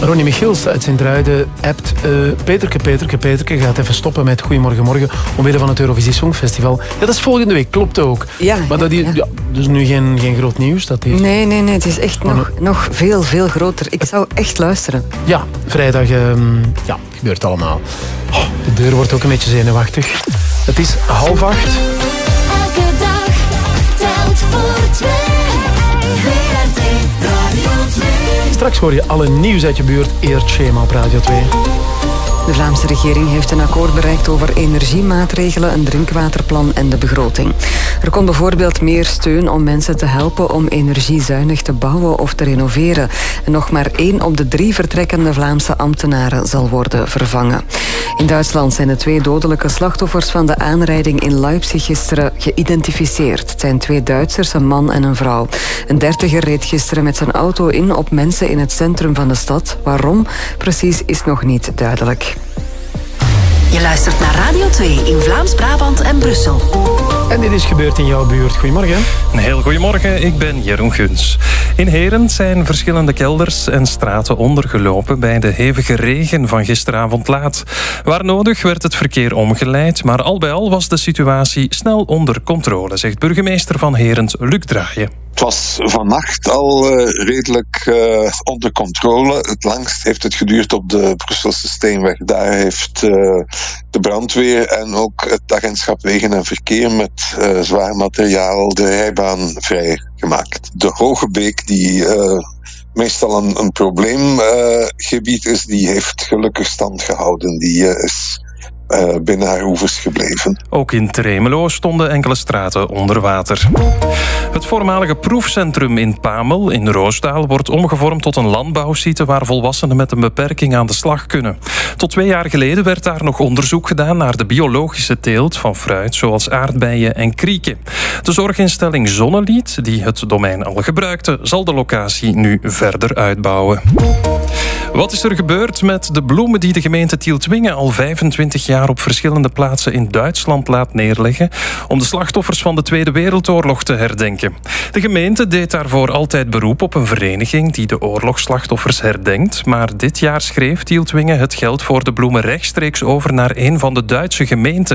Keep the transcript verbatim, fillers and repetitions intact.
Ronnie Michiels uit Sint-Truiden appt... Uh, Peterke, Peterke, Peterke gaat even stoppen met Goedemorgen Morgen omwille van het Eurovisie Songfestival. Ja, dat is volgende week, klopt ook. Ja, maar dat is ja. ja, dus nu geen, geen groot nieuws. Dat heeft... Nee, nee, nee, het is echt nog, nog veel, veel groter. Ik zou echt luisteren. Ja, vrijdag um, ja, gebeurt allemaal. Oh, de deur wordt ook een beetje zenuwachtig. Het is half acht. Elke dag telt voor twee. V R T Radio twee. Straks hoor je alle nieuws uit je buurt. Eerst Schema op Radio twee. De Vlaamse regering heeft een akkoord bereikt over energiemaatregelen, een drinkwaterplan en de begroting. Er komt bijvoorbeeld meer steun om mensen te helpen om energiezuinig te bouwen of te renoveren. En nog maar één op de drie vertrekkende Vlaamse ambtenaren zal worden vervangen. In Duitsland zijn de twee dodelijke slachtoffers van de aanrijding in Leipzig gisteren geïdentificeerd. Het zijn twee Duitsers, een man en een vrouw. Een dertiger reed gisteren met zijn auto in op mensen in het centrum van de stad. Waarom precies is nog niet duidelijk. Je luistert naar Radio twee in Vlaams-Brabant en Brussel. En dit is gebeurd in jouw buurt. Goedemorgen. Een heel goedemorgen, ik ben Jeroen Guns. In Heren zijn verschillende kelders en straten ondergelopen bij de hevige regen van gisteravond laat. Waar nodig werd het verkeer omgeleid, maar al bij al was de situatie snel onder controle, zegt burgemeester van Herent Luc Draaien. Het was vannacht al uh, redelijk uh, onder controle. Het langst heeft het geduurd op de Brusselse Steenweg. Daar heeft uh, de brandweer en ook het agentschap Wegen en Verkeer met uh, zwaar materiaal de rijbaan vrijgemaakt. De Hoge Beek, die uh, meestal een, een probleemgebied uh, is, die heeft gelukkig stand gehouden. Die uh, is... Uh, binnen haar oevers gebleven. Ook in Tremelo stonden enkele straten onder water. Het voormalige proefcentrum in Pamel in Roosdaal wordt omgevormd tot een landbouwsite waar volwassenen met een beperking aan de slag kunnen. Tot twee jaar geleden werd daar nog onderzoek gedaan naar de biologische teelt van fruit zoals aardbeien en krieken. De zorginstelling Zonnelied, die het domein al gebruikte, zal de locatie nu verder uitbouwen. Wat is er gebeurd met de bloemen die de gemeente Tieltwingen al vijfentwintig jaar op verschillende plaatsen in Duitsland laat neerleggen om de slachtoffers van de Tweede Wereldoorlog te herdenken? De gemeente deed daarvoor altijd beroep op een vereniging die de oorlogsslachtoffers herdenkt, maar dit jaar schreef Tieltwingen het geld voor de bloemen rechtstreeks over naar een van de Duitse gemeenten.